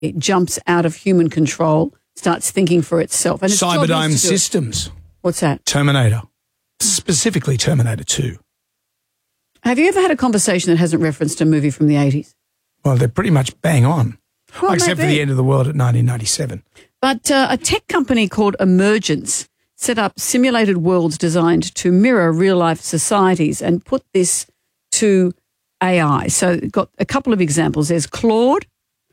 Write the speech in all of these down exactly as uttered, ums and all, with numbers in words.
it jumps out of human control, starts thinking for itself. And its job is Cyberdyne to do it. Systems. What's that? Terminator. Specifically Terminator two. Have you ever had a conversation that hasn't referenced a movie from the eighties? Well, they're pretty much bang on. Well, except for maybe. the end of the world at nineteen ninety-seven. But uh, a tech company called Emergence set up simulated worlds designed to mirror real-life societies and put this to A I. So got a couple of examples. There's Claude,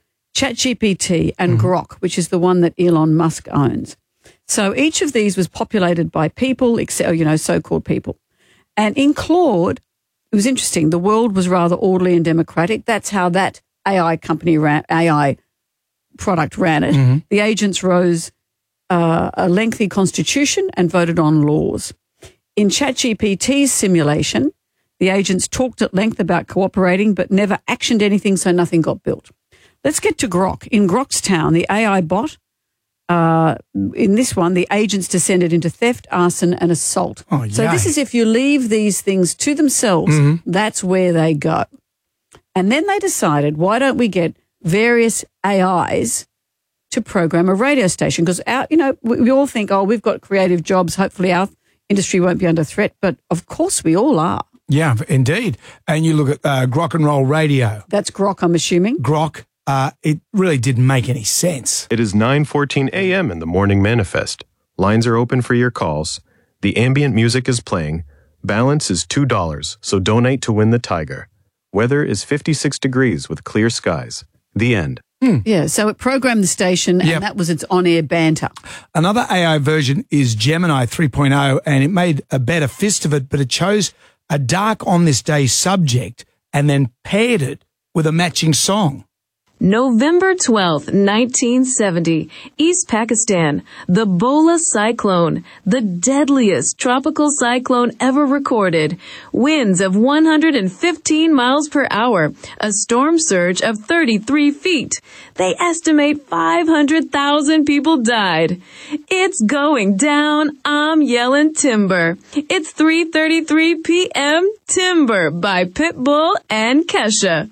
ChatGPT, and mm. Grok, which is the one that Elon Musk owns. So each of these was populated by people, except, you know, so-called people. And in Claude, it was interesting. The world was rather orderly and democratic. That's how that A I company ran, A I product ran it. Mm-hmm. The agents rose uh, a lengthy constitution and voted on laws. In ChatGPT's simulation, the agents talked at length about cooperating but never actioned anything, so nothing got built. Let's get to Grok. In Grok's town, the A I bot, uh, in this one, the agents descended into theft, arson and assault. Oh, so yay. this is if you leave these things to themselves, mm-hmm. that's where they go. And then they decided, why don't we get various A Is to program a radio station? Because, our, you know, we, we all think, oh, we've got creative jobs. Hopefully our industry won't be under threat. But, of course, we all are. Yeah, indeed. And you look at uh, Grok and Roll Radio. That's Grok, I'm assuming. Grok, uh, it really didn't make any sense. It is nine fourteen a.m. in the Morning Manifest. Lines are open for your calls. The ambient music is playing. Balance is two dollars, so donate to win the Tiger. Weather is fifty-six degrees with clear skies. The end. Hmm. Yeah, so it programmed the station and Yep. that was its on-air banter. Another A I version is Gemini three point oh, and it made a better fist of it, but it chose a dark on this day subject and then paired it with a matching song. November twelfth, nineteen seventy, East Pakistan, the Bola cyclone, the deadliest tropical cyclone ever recorded. Winds of one hundred fifteen miles per hour, a storm surge of thirty-three feet. They estimate five hundred thousand people died. It's going down, I'm yelling timber. It's three thirty-three p.m. Timber by Pitbull and Kesha.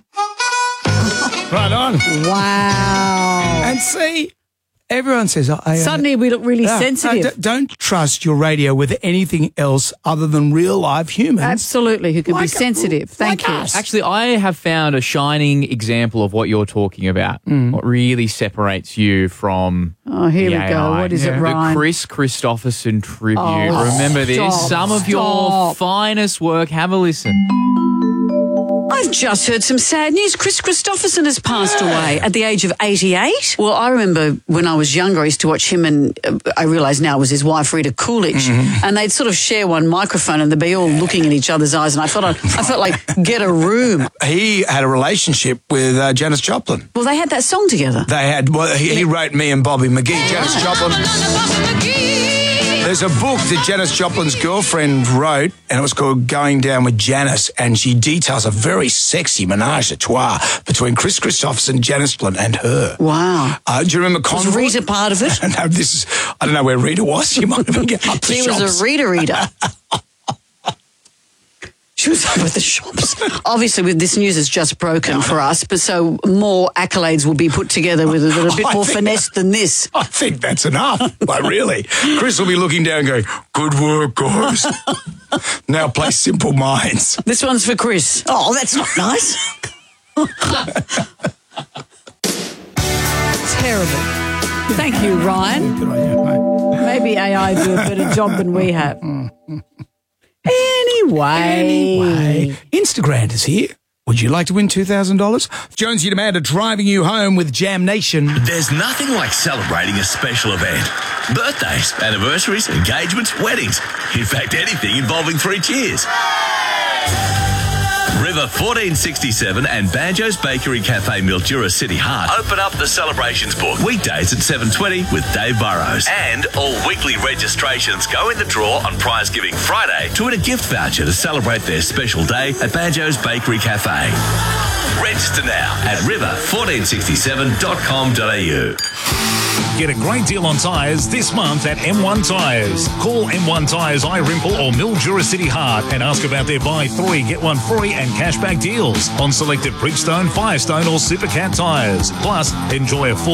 Right on. Wow. And see, everyone says, oh, A I. Suddenly we look really No, no, sensitive. d- don't trust your radio with anything else other than real live humans. Absolutely, who can be Like- sensitive. Thank like you. us. Actually, I have found a shining example of what you're talking about. Mm. What really separates you from Oh, here the we A I. go. What is it, The Ryan? Chris Christopherson tribute. Oh, Remember stop, this? Some of your stop. finest work. Have a listen. I've just heard some sad news. Chris Christopherson has passed away at the age of eighty-eight. Well, I remember when I was younger, I used to watch him and uh, I realise now it was his wife, Rita Coolidge, Mm-hmm. and they'd sort of share one microphone and they'd be all looking in each other's eyes and I felt, I, I felt like, get a room. He had a relationship with uh, Janis Joplin. Well, they had that song together. They had, well, he, he wrote Me and Bobby McGee. Janis Joplin. There's a book that Janis Joplin's girlfriend wrote, and it was called Going Down with Janis, and she details a very sexy menage a trois between Chris Christopherson, Janis Joplin, and her. Wow. Uh, do you remember Was Convoy? Rita part of it? No, this is, I don't know where Rita was. She might have been up the She shops. was a Rita reader. She was up at the shops. Obviously, with this news has just broken for us, but so more accolades will be put together with a little bit I more think finesse than this. I think that's enough. Like, really. Chris will be looking down going, good work, guys. Now play Simple Minds. This one's for Chris. Oh, that's not nice. Terrible. Thank you, Ryan. Good on you, mate. Maybe A I do a better job than we have. Anyway. Anyway, Instagram is here. Would you like to win two thousand dollars? Jonesy and Amanda driving you home with Jam Nation. There's nothing like celebrating a special event. Birthdays, anniversaries, engagements, weddings. In fact, anything involving three cheers. River fourteen sixty-seven and Banjo's Bakery Cafe Mildura City Heart open up the celebrations book weekdays at seven twenty with Dave Burrows. And all weekly registrations go in the draw on Prize Giving Friday to win a gift voucher to celebrate their special day at Banjo's Bakery Cafe. Register now at river fourteen sixty-seven dot com dot a u. Get a great deal on tyres this month at M one Tyres. Call M one Tyres iRimple or Mildura City Hart and ask about their buy three, get one free and cashback deals on selected Bridgestone, Firestone or Supercat tyres. Plus, enjoy a full